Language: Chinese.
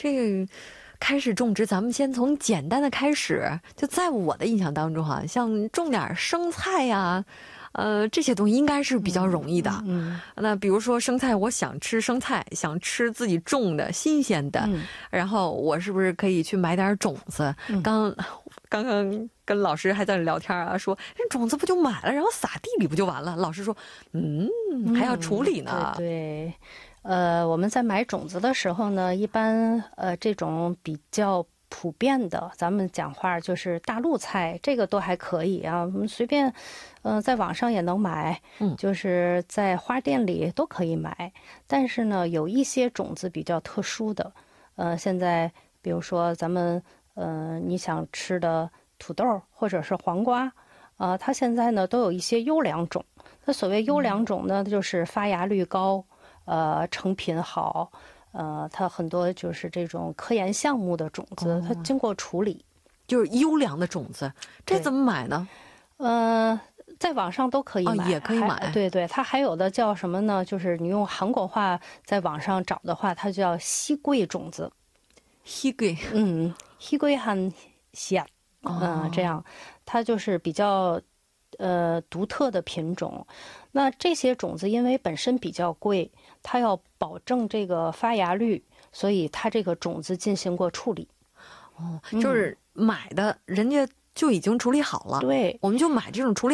这个开始种植，咱们先从简单的开始。就在我的印象当中哈，像种点生菜呀，这些东西应该是比较容易的。那比如说生菜，我想吃生菜，想吃自己种的新鲜的，然后我是不是可以去买点种子？刚刚跟老师还在聊天啊，说这种子不就买了，然后撒地里不就完了？老师说，还要处理呢。 对。我们在买种子的时候呢，一般这种比较普遍的，咱们讲话就是大陆菜，这个都还可以啊，我们随便，在网上也能买，就是在花店里都可以买。但是呢，有一些种子比较特殊的，现在比如说咱们你想吃的土豆或者是黄瓜，它现在呢都有一些优良种。那所谓优良种呢，就是发芽率高。成品好，它很多就是这种科研项目的种子，它经过处理， 就是优良的种子，这怎么买呢？ 在网上都可以买， 也可以买。 对对，它还有的叫什么呢？就是你用韩国话在网上找的话，它叫西桂种子。 西桂， 西桂很香，这样，它就是比较独特的品种。那这些种子因为本身比较贵，它要保证这个发芽率，所以它这个种子进行过处理。 就是买的人家就已经处理好了， 对， 我们就买这种处理